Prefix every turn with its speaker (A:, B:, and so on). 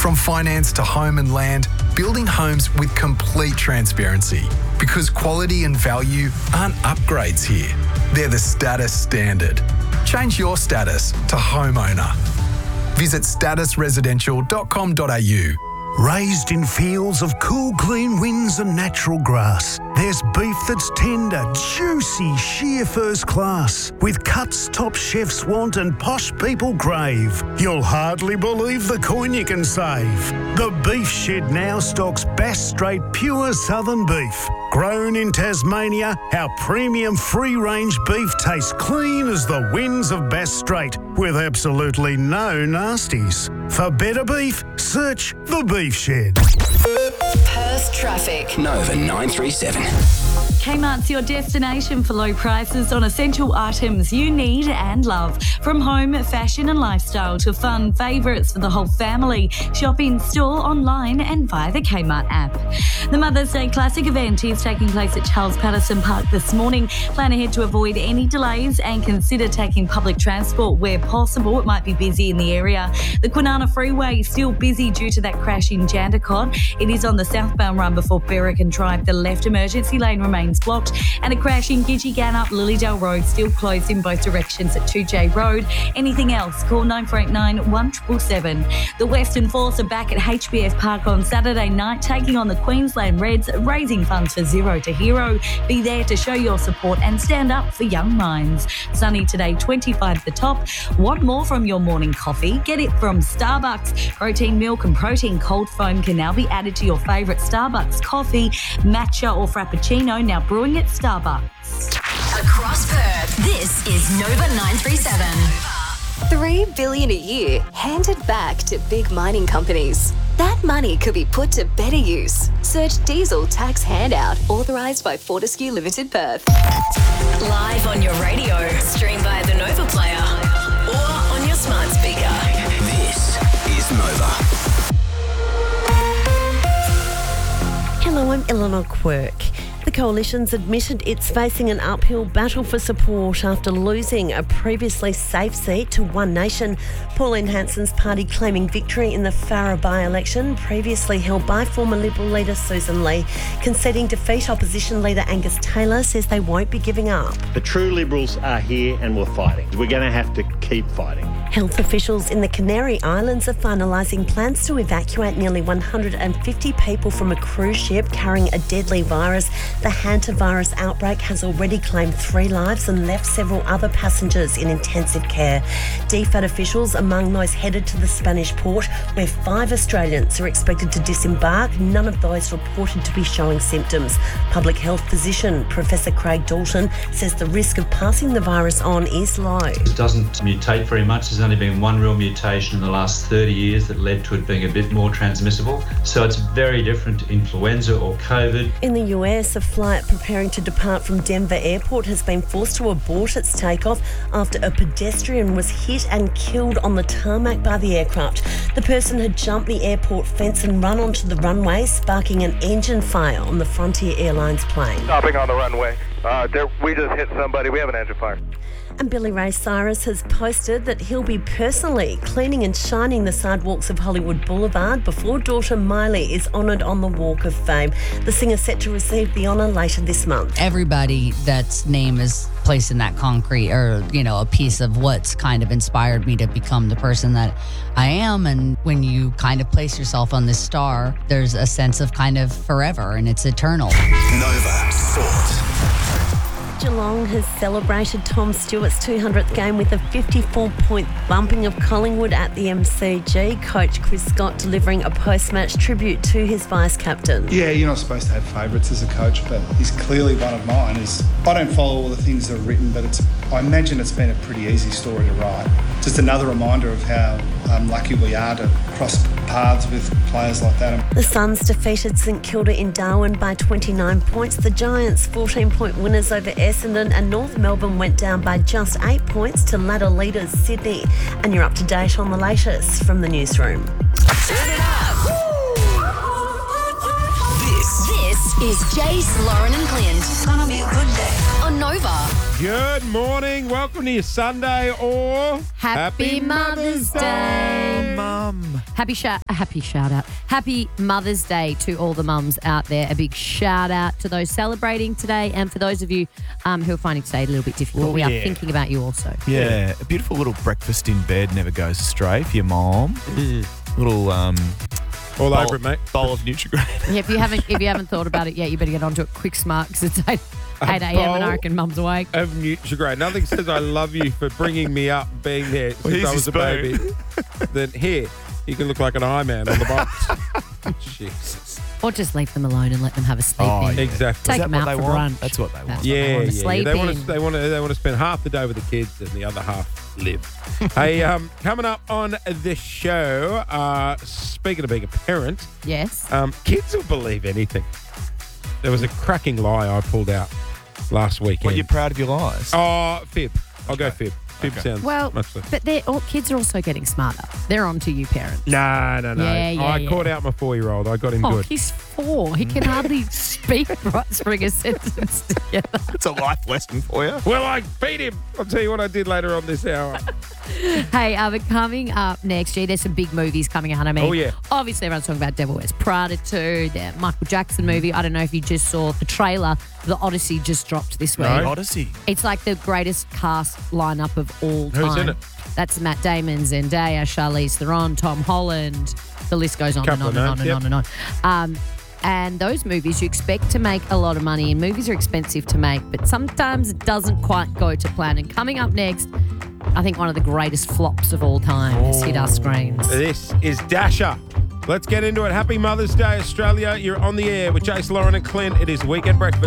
A: From finance to home and land, building homes with complete transparency. Because quality and value aren't upgrades here. They're the status standard. Change your status to homeowner. Visit statusresidential.com.au.
B: Raised in fields of cool, clean winds and natural grass, there's beef that's tender, juicy, sheer first class, with cuts top chefs want and posh people crave. You'll hardly believe the coin you can save. The Beef Shed now stocks Bass Strait pure southern beef. Grown in Tasmania, our premium free-range beef tastes clean as the winds of Bass Strait, with absolutely no nasties. For better beef, search The Beef Shed.
C: Perth traffic.
D: Nova 937.
E: Kmart's your destination for low prices on essential items you need and love. From home, fashion and lifestyle to fun favourites for the whole family. Shop in store, online and via the Kmart app. The Mother's Day Classic event is taking place at Charles Patterson Park this morning. Plan ahead to avoid any delays and consider taking public transport where possible. It might be busy in the area. The Kwinana Freeway is still busy due to that crash in Jandakot. It is on the southbound run before Berwick Drive. The left emergency lane remains blocked, and a crash in Gidgegan up Lilydale Road still closed in both directions at 2J Road. Anything else, call 9489 1777. The Western Force are back at HBF Park on Saturday night, taking on the Queensland Reds, raising funds for Zero to Hero. Be there to show your support and stand up for young minds. Sunny today, 25 at the top. Want more from your morning coffee? Get it from Starbucks. Protein milk and protein cold foam can now be added to your favourite Starbucks coffee, matcha or frappuccino, now brewing at Starbucks.
C: Across Perth, this is Nova 937. $3 billion a year handed back to big mining companies. That money could be put to better use. Search diesel tax handout authorised by Fortescue Limited Perth. Live on your radio, stream via the Nova player or on your smart speaker.
D: This is Nova.
F: Hello, I'm Eleanor Quirk. The Coalition's admitted it's facing an uphill battle for support after losing a previously safe seat to One Nation. Pauline Hanson's party claiming victory in the Farrer by-election, previously held by former Liberal leader Susan Lee. Conceding defeat, opposition leader Angus Taylor says they won't be giving up.
G: The true Liberals are here and we're fighting. We're going to have to keep fighting.
F: Health officials in the Canary Islands are finalising plans to evacuate nearly 150 people from a cruise ship carrying a deadly virus. The hantavirus outbreak has already claimed 3 lives and left several other passengers in intensive care. DFAT officials among those headed to the Spanish port, where 5 Australians are expected to disembark. None of those reported to be showing symptoms. Public health physician Professor Craig Dalton says the risk of passing the virus on is low.
H: It doesn't mutate very much. There's only been one real mutation in the last 30 years that led to it being a bit more transmissible. So it's very different to influenza or COVID.
F: In the US, a flight preparing to depart from Denver Airport has been forced to abort its takeoff after a pedestrian was hit and killed on the tarmac by the aircraft. The person had jumped the airport fence and run onto the runway, sparking an engine fire on the Frontier Airlines plane.
I: Stopping on the runway. We just hit somebody. We have an engine fire.
F: And Billy Ray Cyrus has posted that he'll be personally cleaning and shining the sidewalks of Hollywood Boulevard before daughter Miley is honoured on the Walk of Fame. The singer's set to receive the honour later this month.
J: Everybody that's name is placed in that concrete, or, you know, a piece of what's kind of inspired me to become the person that I am. And when you kind of place yourself on this star, there's a sense of kind of forever, and it's eternal.
D: Nova Sport.
F: Geelong has celebrated Tom Stewart's 200th game with a 54-point bumping of Collingwood at the MCG. Coach Chris Scott delivering a post-match tribute to his vice-captain.
K: Yeah, you're not supposed to have favourites as a coach, but he's clearly one of mine. I don't follow all the things that are written, but I imagine it's been a pretty easy story to write. Just another reminder of how lucky we are to cross paths with players like that.
F: The Suns defeated St Kilda in Darwin by 29 points. The Giants 14-point winners over Essendon, and North Melbourne went down by just 8 points to ladder leaders Sydney. And you're up to date on the latest from the newsroom.
C: Turn it up. This is Jace, Lauren and Clint. It's gonna be a good day on Nova.
L: Good morning. Welcome to your Sunday or
E: Happy Mother's Day.
L: mum.
M: Happy shout out. Happy Mother's Day to all the mums out there. A big shout out to those celebrating today, and for those of you who are finding today a little bit difficult, we are thinking about you also.
L: Yeah, a beautiful little breakfast in bed never goes astray for your mom. Little
N: all over it, mate.
L: Bowl of Nutri-Grain.
M: Yeah, if you haven't thought about it yet, you better get onto it quick smart because it's 8 a.m. and I reckon mum's awake.
N: Of Nutri-Grain. Nothing says I love you for bringing me up, being there since I was a baby. Then here, you can look like an eye man on the box. Jesus.
M: Or just leave them alone and let them have a sleep in.
N: Exactly.
M: Take them out for brunch.
L: That's what they want.
N: Yeah.
M: Sleep
N: They
M: in.
N: want to spend half the day with the kids and the other half live. Hey, coming up on the show, speaking of being a parent,
M: yes,
N: kids will believe anything. There was a cracking lie I pulled out last weekend.
L: Well, you're proud of your lies.
N: Oh, fib. I'll go fib. Fib sounds much less.
M: but all kids are also getting smarter. They're on to you, parents.
N: No.
M: I
N: caught out my 4-year-old. I got him
M: Oh,
N: good.
M: he's 4. He can hardly speak right, string a sentence together.
L: It's a life lesson for you.
N: Well, I beat him. I'll tell you what I did later on this hour.
M: Hey, but coming up next, there's some big movies coming out. I mean,
N: Oh, yeah.
M: Obviously, everyone's talking about Devil Wears Prada 2, the Michael Jackson movie. I don't know if you just saw the trailer. The Odyssey just dropped this week.
N: No.
L: Odyssey.
M: It's like the greatest cast lineup of all time.
N: Who's in it?
M: That's Matt Damon, Zendaya, Charlize Theron, Tom Holland. The list goes on and
N: Couple
M: on
N: of
M: and on
N: names,
M: and on and on. And those movies you expect to make a lot of money, and movies are expensive to make, but sometimes it doesn't quite go to plan. And coming up next, I think one of the greatest flops of all time has hit our screens.
N: This is Dasher. Let's get into it. Happy Mother's Day, Australia. You're on the air with Jace, Lauren and Clint. It is Weekend Breakfast.